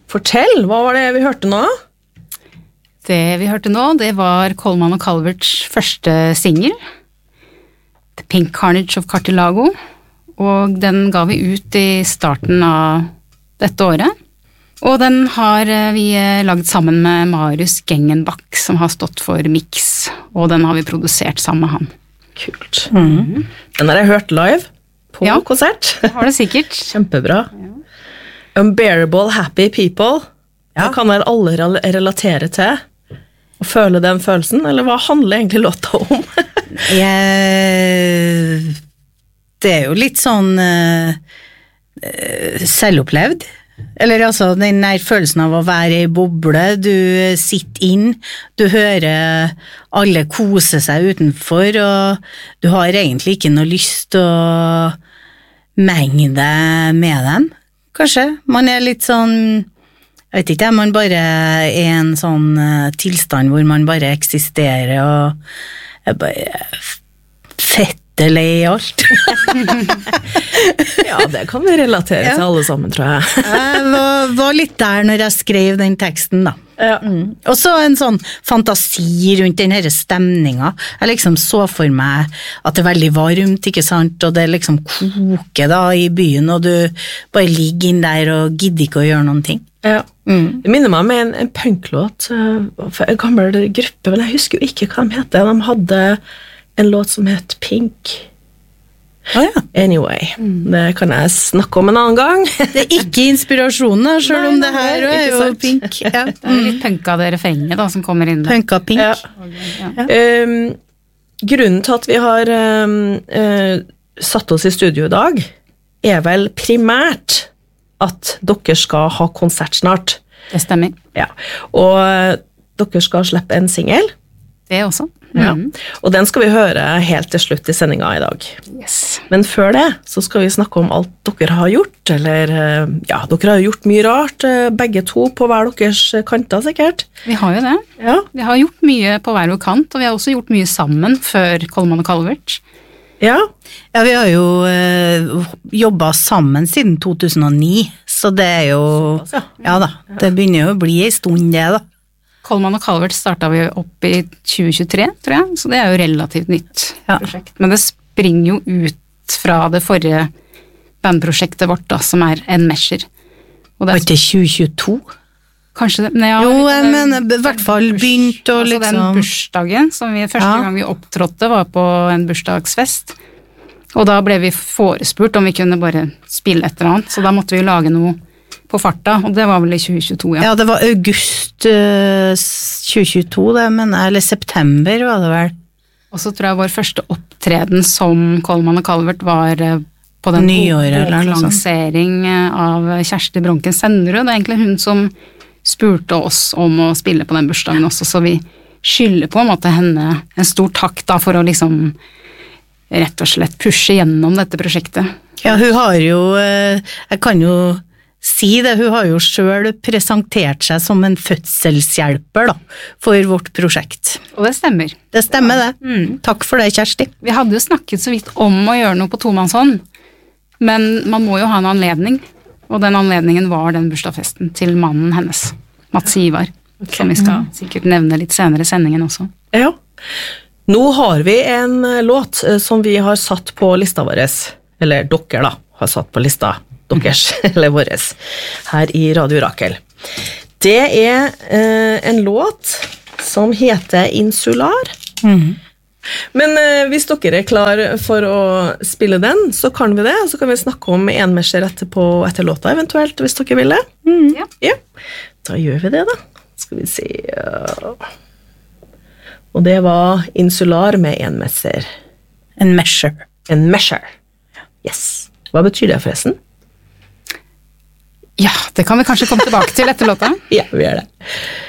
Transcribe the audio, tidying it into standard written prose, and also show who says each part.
Speaker 1: Fortell, hva var det vi hørte nå?
Speaker 2: Det vi hørte nå, det var Colman og Calverts første single, The Pink Carnage of Cartilago, og den ga vi ut i starten av dette året. Og den har vi laget sammen med Marius Gengenbach, som har stått for mix, og den har vi produsert sammen med han.
Speaker 1: Kult. Den har jeg hørt live på konsert.
Speaker 2: Det har det sikkert.
Speaker 1: Kjempebra. Unbearable Happy People. Hva kan vel alle relatere til? Å føle den følelsen, eller hva handler egentlig låta om?
Speaker 3: Det jo litt sånn selvopplevd. Eller altså, den der følelsen av å være i boble, du sitter inn, du hører alle kose seg utenfor, og du har egentlig ikke noe lyst til å menge deg med dem, kanskje. Man litt sånn, jeg vet ikke, man bare en sånn tilstand hvor man bare eksisterer, og bare lei alt.
Speaker 1: Ja, det kan vi relatere til alle sammen, tror jeg.
Speaker 3: Jeg var litt der når jeg skrev den teksten, da. Ja. Og så en sånn fantasi rundt den her stemninga. Jeg liksom så for meg at det veldig varmt, ikke sant, og det liksom koker da i byen, og du bare ligger inn der og gidder ikke å gjøre noen ting.
Speaker 1: Ja. Det minner meg om en punklåt for en gammel gruppe, men jeg husker jo ikke hva de heter. De hadde en låt som het Pink. Anyway, det kan jeg snakke om en annen gang.
Speaker 3: Det ikke inspirasjonen, selv om det her jo Pink.
Speaker 2: Det litt punka det refrenget da, som kommer inn der.
Speaker 3: Punka Pink.
Speaker 1: Grunnen til at vi har satt oss i studio i dag, vel primært at dere skal ha konsert snart.
Speaker 2: Det stemmer.
Speaker 1: Ja, og dere skal slippe en single.
Speaker 2: Det også.
Speaker 1: Ja. Og den skal vi høre helt til slutt i sendingen i dag.
Speaker 2: Yes.
Speaker 1: Men før det så skal vi snakke om alt dere har gjort, eller ja, dere har gjort mye rart, begge to på hver deres kanter sikkert.
Speaker 2: Vi har jo det.
Speaker 1: Ja.
Speaker 2: Vi har gjort mye på hver vår kant, og vi har også gjort mye sammen før Colman og Calvert.
Speaker 3: Ja, vi har jo jobbet sammen siden 2009, så det jo, ja da, det begynner jo å bli en stund det da.
Speaker 2: Colman og Calvert startet vi opp i 2023, tror jeg, så det jo relativt nytt prosjekt. Men det springer jo ut fra det forrige bandprosjektet vårt da, som Enmesher.
Speaker 3: Var ikke 2022?
Speaker 2: Kanskje det, men
Speaker 3: jo, jeg mener i hvert fall begynt å liksom...
Speaker 2: Altså den bursdagen som første gang vi opptrådte var på en bursdagsfest, og da ble vi forespurt om vi kunne bare spille et eller annet, så da måtte vi lage noe på farta, og det var vel i 2022,
Speaker 3: ja. Ja, det var august 2022, det mener jeg, eller september var det vel.
Speaker 2: Og så tror jeg vår første opptreden som Colman og Calvert var på den lansering av Kjersti Bronken Sennerud. Det egentlig hun som spurte oss om å spille på den bursdagen også, så vi skylder på en måte henne en stor takk da for å liksom rett og slett pushe gjennom dette prosjektet.
Speaker 3: Ja, hun har jo, jeg kan jo si det, hun har jo selv presentert seg som en fødselshjelper da, for vårt prosjekt.
Speaker 2: Og det stemmer.
Speaker 3: Det stemmer det. Takk for det, Kjersti.
Speaker 2: Vi hadde jo snakket så vidt om å gjøre noe på tomannshånd, men man må jo ha en anledning, og den anledningen var den bursdagsfesten til mannen hennes, Mats Ivar, som vi skal sikkert nevne litt senere i sendingen også.
Speaker 1: Ja. Nå har vi en låt som vi har satt på lista vår, eller dere da, har satt på lista deres, eller våres, her i Radio Rakel. Det en låt som heter Insular. Men hvis dere klar for å spille den, så kan vi det, og så kan vi snakke om Enmesher etter låta eventuelt, hvis dere vil det. Ja. Da gjør vi det da. Skal vi se. Og det var Insular med Enmesher. Enmesher. Yes. Hva betyr det forresten?
Speaker 2: Ja, det kan vi kanskje komme tilbake til etter låta.
Speaker 1: Ja, vi gjør det.